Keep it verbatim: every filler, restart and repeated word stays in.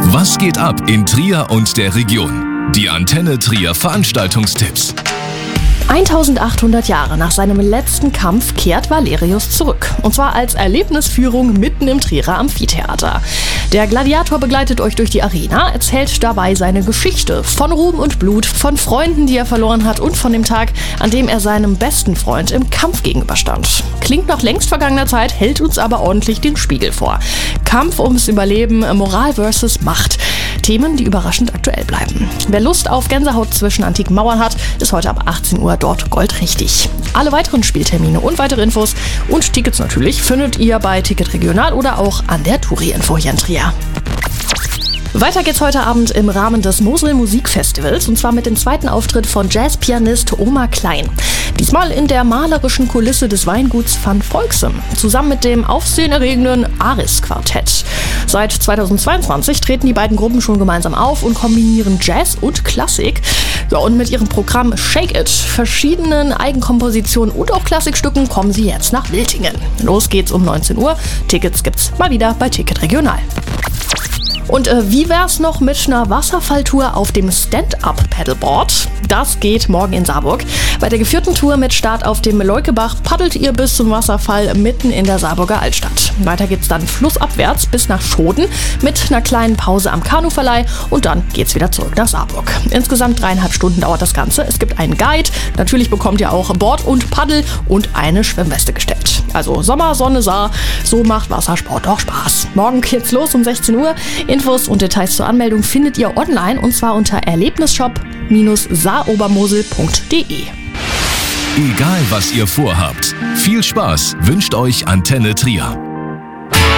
Was geht ab in Trier und der Region? Die Antenne Trier Veranstaltungstipps. eintausendachthundert Jahre nach seinem letzten Kampf kehrt Valerius zurück. Und zwar als Erlebnisführung mitten im Trierer Amphitheater. Der Gladiator begleitet euch durch die Arena, erzählt dabei seine Geschichte von Ruhm und Blut, von Freunden, die er verloren hat und von dem Tag, an dem er seinem besten Freund im Kampf gegenüberstand. Klingt nach längst vergangener Zeit, hält uns aber ordentlich den Spiegel vor. Kampf ums Überleben, Moral versus Macht. Themen, die überraschend aktuell bleiben. Wer Lust auf Gänsehaut zwischen antiken Mauern hat, ist heute ab achtzehn Uhr dort goldrichtig. Alle weiteren Spieltermine und weitere Infos und Tickets natürlich findet ihr bei Ticket Regional oder auch an der Touri-Info hier in Trier. Weiter geht's heute Abend im Rahmen des Mosel Musikfestivals und zwar mit dem zweiten Auftritt von Jazzpianist Oma Klein. Diesmal in der malerischen Kulisse des Weinguts Van Volksem, zusammen mit dem aufsehenerregenden Aris-Quartett. Seit zweitausendzweiundzwanzig treten die beiden Gruppen schon gemeinsam auf und kombinieren Jazz und Klassik. Ja, und mit ihrem Programm Shake It, verschiedenen Eigenkompositionen und auch Klassikstücken kommen sie jetzt nach Wiltingen. Los geht's um neunzehn Uhr. Tickets gibt's mal wieder bei Ticket Regional. Und äh, wie wär's noch mit einer Wasserfalltour auf dem Stand-Up-Paddleboard? Das geht morgen in Saarburg. Bei der geführten Tour mit Start auf dem Leukebach paddelt ihr bis zum Wasserfall mitten in der Saarburger Altstadt. Weiter geht's dann flussabwärts bis nach Schoden mit einer kleinen Pause am Kanuverleih und dann geht's wieder zurück nach Saarburg. Insgesamt dreieinhalb Stunden dauert das Ganze. Es gibt einen Guide, natürlich bekommt ihr auch Bord und Paddel und eine Schwimmweste gestellt. Also Sommer, Sonne, Saar, so macht Wassersport auch Spaß. Morgen geht's los um sechzehn Uhr. Infos und Details zur Anmeldung findet ihr online und zwar unter erlebnisshop Bindestrich saarobermosel punkt de. Egal was ihr vorhabt, viel Spaß wünscht euch Antenne Trier.